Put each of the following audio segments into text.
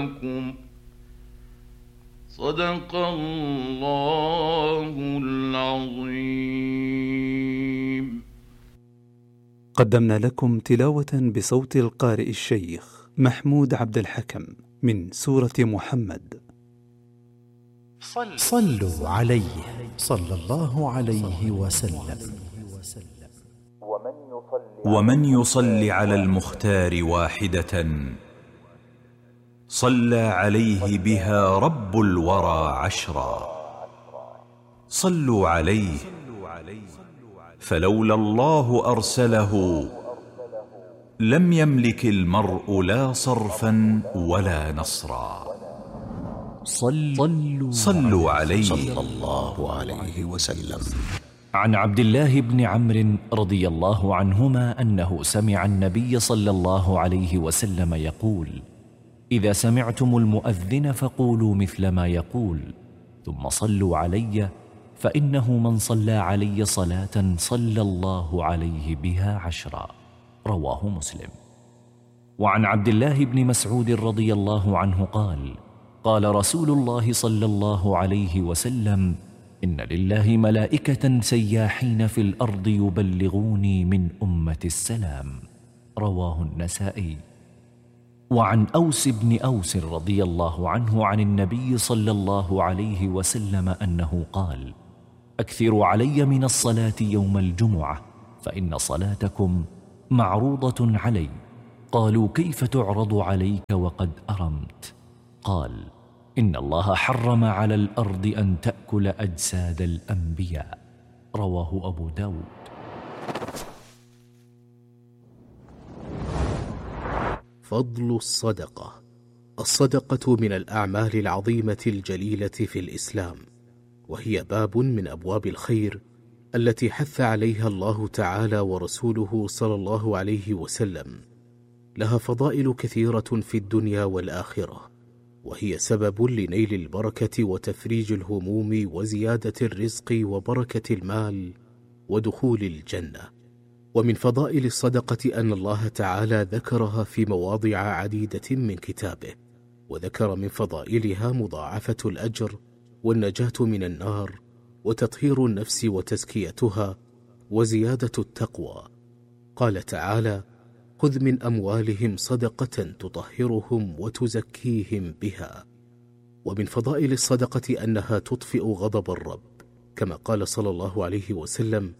لكم. صدق الله العظيم. قدمنا لكم تلاوة بصوت القارئ الشيخ محمود عبد الحكم من سورة محمد. صلوا عليه صلى الله عليه وسلم. ومن يصل على المختار واحدة صلى عليه بها رب الورى عشرا. صلوا عليه فلولا الله أرسله لم يملك المرء لا صرفا ولا نصرا. صلوا عليه صلى الله عليه وسلم. عن عبد الله بن عمرو رضي الله عنهما أنه سمع النبي صلى الله عليه وسلم يقول: إذا سمعتم المؤذن فقولوا مثل ما يقول، ثم صلوا علي، فإنه من صلى علي صلاة صلى الله عليه بها 10. رواه مسلم. وعن عبد الله بن مسعود رضي الله عنه قال: قال رسول الله صلى الله عليه وسلم: إن لله ملائكة سياحين في الأرض يبلغوني من أمة السلام. رواه النسائي. وعن أوس بن أوس رضي الله عنه عن النبي صلى الله عليه وسلم أنه قال: أكثروا علي من الصلاة يوم الجمعة، فإن صلاتكم معروضة علي. قالوا: كيف تعرض عليك وقد أرمت؟ قال: إن الله حرم على الأرض أن تأكل أجساد الأنبياء. رواه أبو داود. فضل الصدقة. الصدقة من الأعمال العظيمة الجليلة في الإسلام، وهي باب من أبواب الخير التي حث عليها الله تعالى ورسوله صلى الله عليه وسلم. لها فضائل كثيرة في الدنيا والآخرة، وهي سبب لنيل البركة وتفريج الهموم وزيادة الرزق وبركة المال ودخول الجنة. ومن فضائل الصدقة أن الله تعالى ذكرها في مواضع عديدة من كتابه، وذكر من فضائلها مضاعفة الأجر والنجاة من النار وتطهير النفس وتزكيتها وزيادة التقوى. قال تعالى: خذ من أموالهم صدقة تطهرهم وتزكيهم بها. ومن فضائل الصدقة أنها تطفئ غضب الرب، كما قال صلى الله عليه وسلم: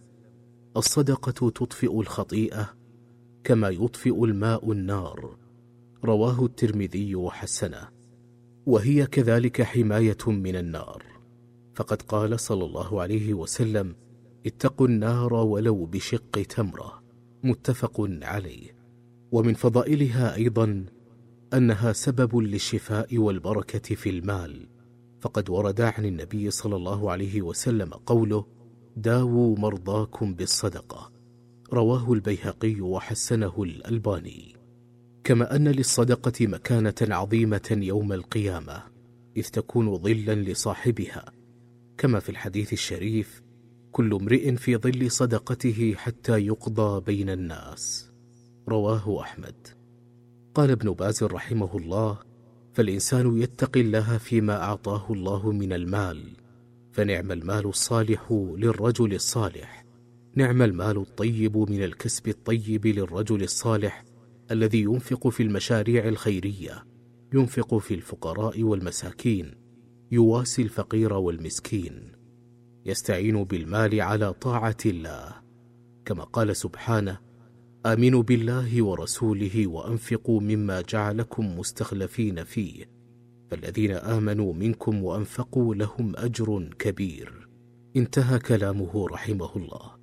الصدقة تطفئ الخطيئة كما يطفئ الماء النار. رواه الترمذي وحسنه. وهي كذلك حماية من النار، فقد قال صلى الله عليه وسلم: اتقوا النار ولو بشق تمرة. متفق عليه. ومن فضائلها أيضا أنها سبب للشفاء والبركة في المال، فقد ورد عن النبي صلى الله عليه وسلم قوله: داووا مرضاكم بالصدقة. رواه البيهقي وحسنه الألباني. كما أن للصدقة مكانة عظيمة يوم القيامة، إذ تكون ظلا لصاحبها، كما في الحديث الشريف: كل امرئ في ظل صدقته حتى يقضى بين الناس. رواه أحمد. قال ابن باز رحمه الله: فالإنسان يتقي الله فيما أعطاه الله من المال، فنعم المال الصالح للرجل الصالح، نعم المال الطيب من الكسب الطيب للرجل الصالح الذي ينفق في المشاريع الخيرية، ينفق في الفقراء والمساكين، يواسي الفقير والمسكين، يستعين بالمال على طاعة الله، كما قال سبحانه: آمنوا بالله ورسوله وأنفقوا مما جعلكم مستخلفين فيه، فالذين آمنوا منكم وأنفقوا لهم أجر كبير. انتهى كلامه رحمه الله.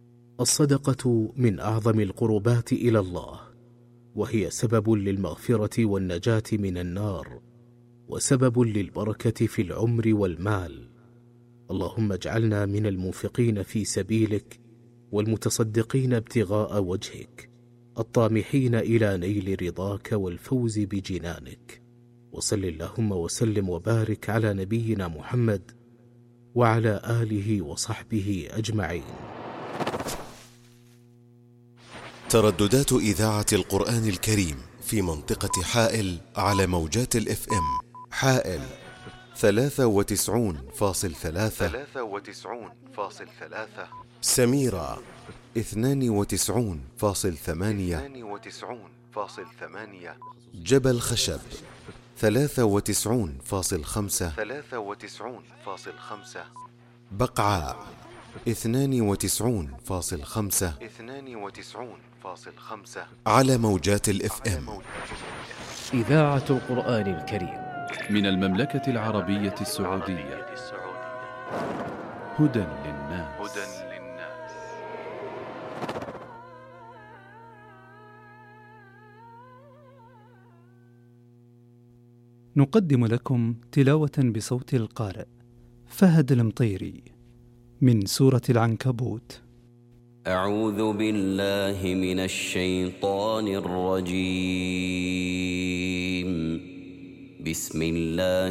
الصدقة من أعظم القربات إلى الله، وهي سبب للمغفرة والنجاة من النار، وسبب للبركة في العمر والمال. اللهم اجعلنا من المنفقين في سبيلك، والمتصدقين ابتغاء وجهك، الطامحين إلى نيل رضاك والفوز بجنانك. وصل اللهم وسلم وبارك على نبينا محمد وعلى آله وصحبه أجمعين. ترددات إذاعة القرآن الكريم في منطقة حائل على موجات الاف ام. حائل 93.3، سميرة 92.8، جبل خشب 93.5، بقعاء 92.5 على موجات الاف ام. إذاعة القرآن الكريم من المملكة العربية السعودية. هدى للناس. نقدم لكم تلاوة بصوت القارئ فهد المطيري من سورة العنكبوت. أعوذ بالله من الشيطان الرجيم. بسم الله